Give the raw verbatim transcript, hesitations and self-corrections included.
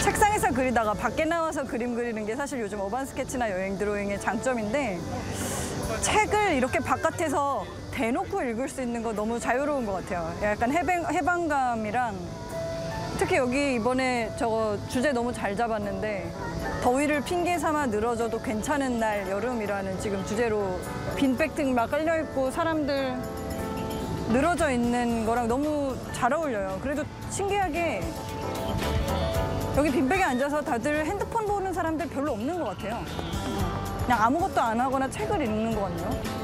책상에서 그리다가 밖에 나와서 그림 그리는 게 사실 요즘 어반 스케치나 여행 드로잉의 장점인데 책을 이렇게 바깥에서 대놓고 읽을 수 있는 거 너무 자유로운 것 같아요. 약간 해방, 해방감이랑 특히 여기 이번에 저거 주제 너무 잘 잡았는데 더위를 핑계 삼아 늘어져도 괜찮은 날 여름이라는 지금 주제로 빈백등 막 깔려있고 사람들 늘어져 있는 거랑 너무 잘 어울려요. 그래도 신기하게 여기 빈백에 앉아서 다들 핸드폰 보는 사람들 별로 없는 것 같아요. 그냥 아무것도 안 하거나 책을 읽는 것 같네요.